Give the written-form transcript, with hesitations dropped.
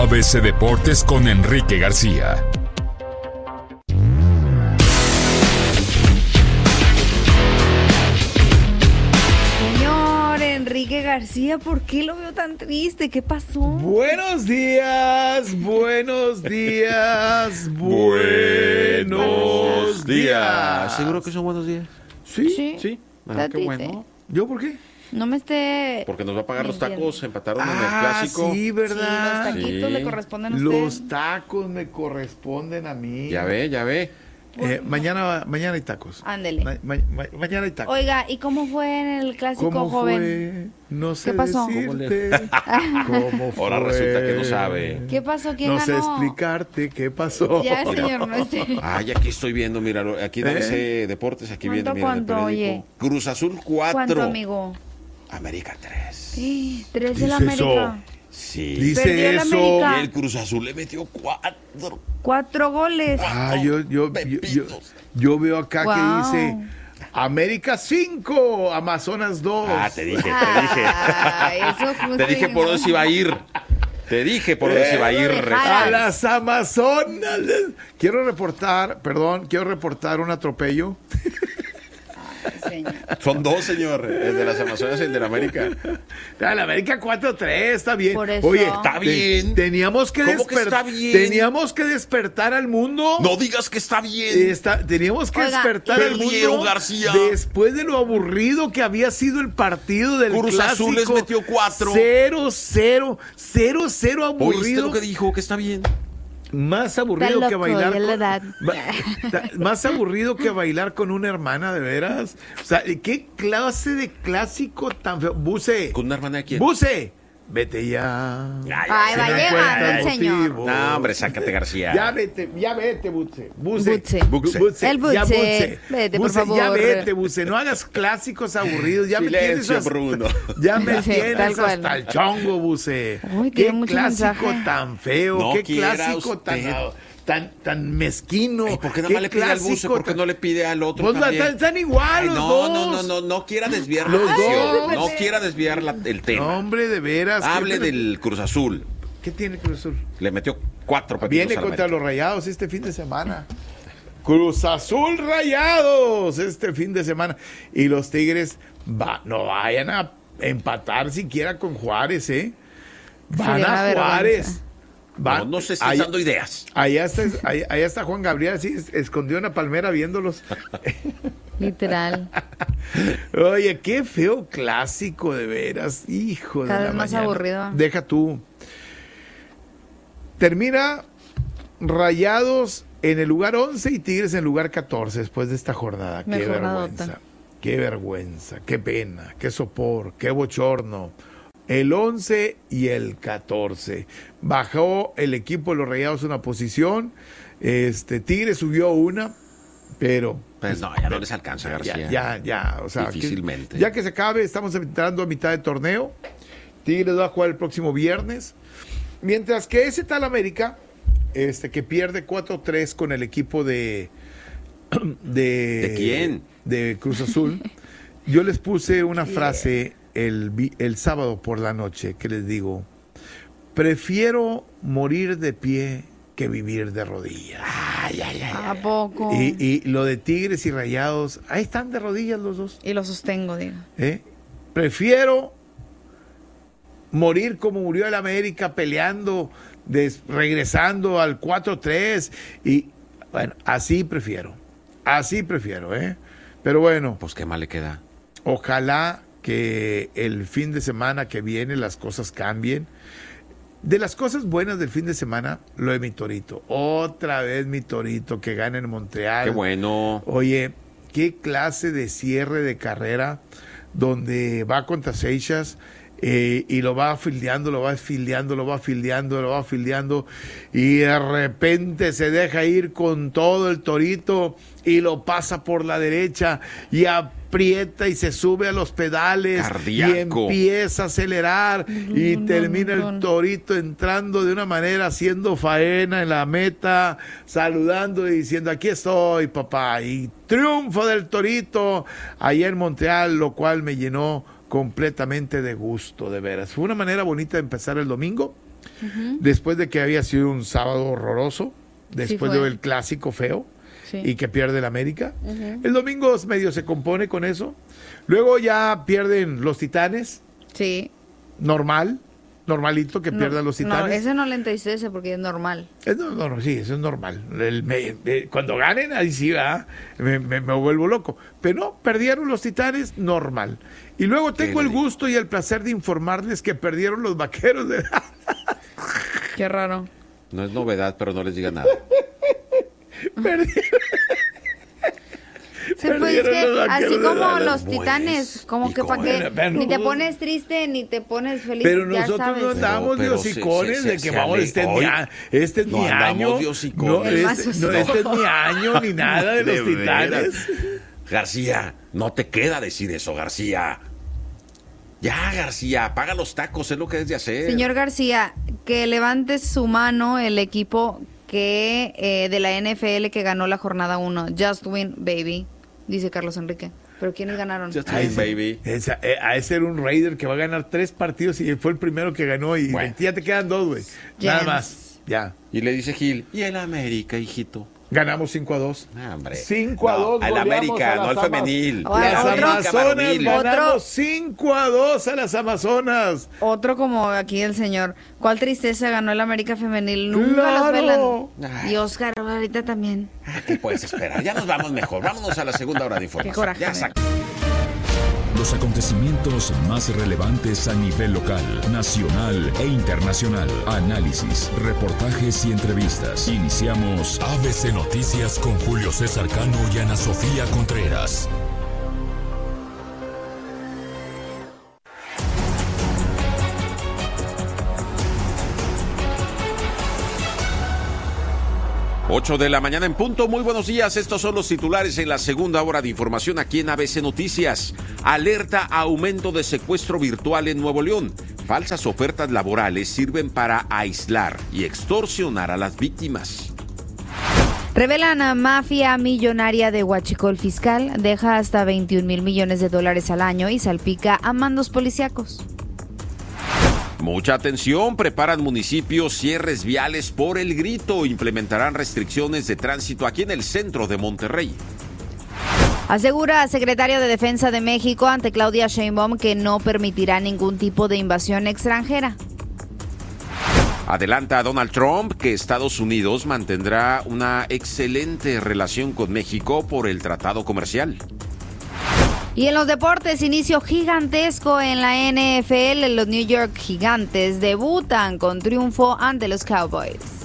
ABC Deportes con Enrique García. Señor Enrique García, ¿por qué lo veo tan triste? ¿Qué pasó? Buenos días, buenos días, buenos días. ¿Seguro que son buenos días? Sí. Ah, qué bueno. ¿Yo por qué? No me esté... Porque nos va a pagar los mintiendo. tacos, empataron en el clásico. Sí, ¿verdad? Sí, los taquitos Sí. le corresponden a usted. Los tacos me corresponden a mí. Ya ve. Mañana hay tacos. Ándele. Mañana hay tacos. Oiga, ¿y cómo fue en el clásico, ¿Cómo joven? fue? No sé ¿Qué pasó? decirte. ¿Cómo fue? Ahora resulta que no sabe. ¿Qué pasó? ¿Quién No sé ganó? explicarte qué pasó. Ya, señor, no sé. Ay, aquí estoy viendo, mira, aquí en ABC Deportes, aquí viendo, mira, en el ¿Cuánto, periódico. Cruz Azul 4. ¿Cuánto, amigo? América 3. Sí, 3 de la Dice América. Sí. Dice Perdió el eso. América. Y el Cruz Azul le metió 4. 4 goles. Ah, yo veo acá Wow. que dice América 5, Amazonas 2. Ah, te dije. Eso justo Te dije por dónde se iba a ir. Te dije por dónde se iba a ir. dejara. A las Amazonas. Quiero reportar un atropello. Señor. Son dos, señor. El de las Amazonas y el de la América. La América 4-3, está bien. Por eso. Oye, Está bien. Teníamos que ¿Cómo que está bien? Teníamos que despertar al mundo. No digas que está bien. Teníamos que Oiga, despertar al perdieron, mundo. García. Después de lo aburrido que había sido el partido del Cruz clásico. Azul les metió 4. 0-0 aburrido. ¿Oíste lo que dijo? Que está bien. Más aburrido Está que loco, bailar ya la edad. más aburrido que bailar con una hermana, de veras. O sea, ¿qué clase de clásico tan feo? Buse. ¿Con una hermana de quién? Buse. Vete ya. Ay, Si va no llegando encuentras el señor. motivo. No, hombre, sácate, García. Ya vete, Buse. Butse. El Butse. Ya, Butse. Vete, por Butse, favor. Ya vete, Buse. No hagas clásicos aburridos. Ya me tienes Silencio, hasta, Bruno. Ya me Sí, tienes tal cual. hasta el chongo, Buse. Uy, Qué tiene mucho clásico mensaje. tan feo. No Qué quiera clásico usted. tan mezquino. Ay, ¿por qué nada Qué más le pide al Buse? clásico ¿Por qué no le pide al otro Pues también? están igual Ay, los no, dos. no quiera desviar la Los atención. dos. No quiera desviar el tema. No, hombre, de veras. Hable ¿Qué- del Cruz Azul. ¿Qué tiene Cruz Azul? Le metió 4 pepitos Viene a la contra América. los Rayados este fin de semana. Cruz Azul Rayados este fin de semana. Y los Tigres no vayan a empatar siquiera con Juárez, ¿eh? Van Sería a una Juárez. vergüenza. No se están dando ideas. Allá está Juan Gabriel así escondido en una palmera viéndolos. Literal. Oye, qué feo clásico, de veras. Hijo Cada de la vez más mañana. aburrido. Deja tú. Termina Rayados en el lugar 11 y Tigres en el lugar 14 después de esta jornada. Qué Mejor vergüenza. Qué vergüenza, qué pena, qué sopor, qué bochorno. El 11 y el 14. Bajó el equipo de los Rayados una posición. Tigres subió una, pero Pues no, ya no les alcanza, García. ya, o sea, Difícilmente. ya que se acabe, estamos entrando a mitad de torneo. Tigres va a jugar el próximo viernes. Mientras que ese tal América, que pierde 4-3 con el equipo ¿De quién? De Cruz Azul. Yo les puse una frase el sábado por la noche que les digo: prefiero morir de pie que vivir de rodillas. ¿A poco? Y lo de Tigres y Rayados, ahí están de rodillas los dos. Y lo sostengo, digo. Prefiero morir como murió el América, peleando, regresando al 4-3. Y bueno, así prefiero, Pero bueno, Pues qué mal le queda. ojalá que el fin de semana que viene las cosas cambien. De las cosas buenas del fin de semana, lo de mi Torito. Otra vez mi Torito que gana en Montreal. Qué bueno. Oye, qué clase de cierre de carrera donde va contra Seixas y lo va fildeando y de repente se deja ir con todo el Torito y lo pasa por la derecha y aprieta y se sube a los pedales. Cardíaco. Y empieza a acelerar y termina el Torito entrando de una manera, haciendo faena en la meta, saludando y diciendo: aquí estoy, papá. Y triunfo del Torito allá en Montreal, lo cual me llenó completamente de gusto, de veras. Fue una manera bonita de empezar el domingo. después de que había sido un sábado horroroso, después Sí fue. del clásico feo, Sí. y que pierde el América. El domingo medio se compone con eso. Luego ya pierden los Titanes, Sí. normalito que pierdan los No, Titanes. ese no le entristece porque es normal. Sí, eso es normal. Cuando ganen, ahí sí, ¿verdad? Me vuelvo loco. Pero no, perdieron los Titanes, normal. Y luego tengo el gusto y el placer de informarles que perdieron los Vaqueros de Qué raro. No es novedad, pero no les diga nada. Perdieron. Sí, pues es que los así Vaqueros de como Dallas. los Titanes, como ¿Y que cómo? para que Pero ni te pones triste ni te pones feliz, Pero ya nosotros sabes. no andamos de Pero hosicones de que se vamos, este es no mi andamos año. de hocicones. No, El más este es mi año ni nada de los Titanes. veras. García, no te queda decir eso, García. Ya, García, apaga los tacos, es lo que debes de hacer. Señor García, que levante su mano el equipo que de la NFL que ganó la jornada 1. Just win, baby, dice Carlos Enrique. ¿Pero quiénes ganaron? Just Ay, win, baby. A ese era un Raider que va a ganar 3 partidos y fue el primero que ganó y Bueno. ya te quedan 2, güey. Nada Yes. más. Ya. Y le dice Gil, ¿y el América, hijito? Ganamos 5-2. Ah, hombre. 5-2. Al América, no al femenil. Ahora, Las otro- Amazonas varonil. ganamos 5-2 a las Amazonas. Otro como aquí el señor. ¿Cuál tristeza ganó el América femenil? Nunca ¡Claro! los velan. Ay. Y Oscar ahorita también. ¿Qué puedes esperar? Ya nos vamos mejor. Vámonos a la segunda hora de información. Qué coraje, Ya ¿eh? Los acontecimientos más relevantes a nivel local, nacional e internacional. Análisis, reportajes y entrevistas. Iniciamos ABC Noticias con Julio César Cano y Ana Sofía Contreras. Ocho de la mañana en punto. Muy buenos días. Estos son los titulares en la segunda hora de información aquí en ABC Noticias. Alerta a aumento de secuestro virtual en Nuevo León. Falsas ofertas laborales sirven para aislar y extorsionar a las víctimas. Revelan a mafia millonaria de Huachicol fiscal. Deja hasta 21,000 millones de dólares al año y salpica a mandos policíacos. Mucha atención, preparan municipios cierres viales por el grito. Implementarán restricciones de tránsito aquí en el centro de Monterrey. Asegura secretario de Defensa de México ante Claudia Sheinbaum que no permitirá ningún tipo de invasión extranjera. Adelanta a Donald Trump que Estados Unidos mantendrá una excelente relación con México por el tratado comercial. Y en los deportes, inicio gigantesco en la NFL. Los New York Gigantes debutan con triunfo ante los Cowboys.